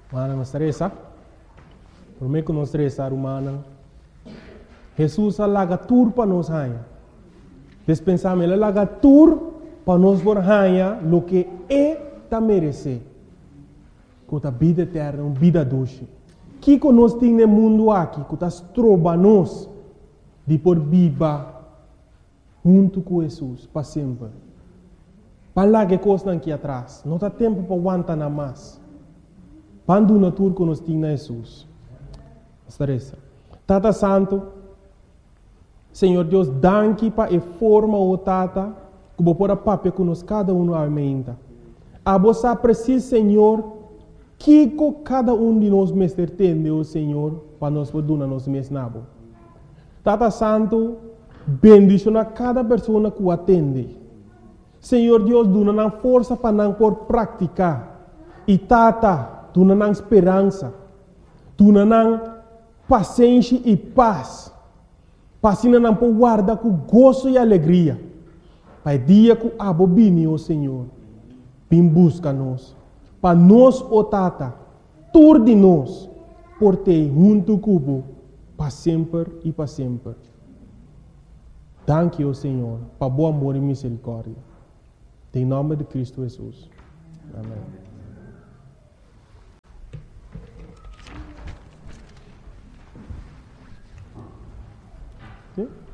Mana estressa. Por mim que não estressar humana. Jesus alaga tur para nós hanha. Despensamos ele alaga tur para nós por hanha lo que tá merece. Com a vida eterna, uma vida doce. Que nós temos no mundo aqui, que está trova nós de por viva junto com Jesus para sempre. Para lá que coisa aqui atrás, não dá tempo para aguentar nada mais. Quando na tour que nós temos Jesus. Estressa. Tata Santo, Senhor Deus, danke para a forma o Tata, que vou pôr a papel que nós cada um aumenta. A você precisa, Senhor, que cada um de nós mestre tem, o Senhor, para nós poder nos mesnabo. Tata Santo, bendicionar cada pessoa que o atende. Senhor Deus, dona força para não por praticar. E Tata, dona esperança. Dona paciência e paz. Passina não por guardar com gozo e alegria. Para dia que abobine, o Senhor, vem busca nós. Para nós, o Tata, tur de nós, por ter junto cubo, para sempre e para sempre. Danke, o Senhor, para bom amor e misericórdia. Em nome de Cristo Jesus. Amém. Sim?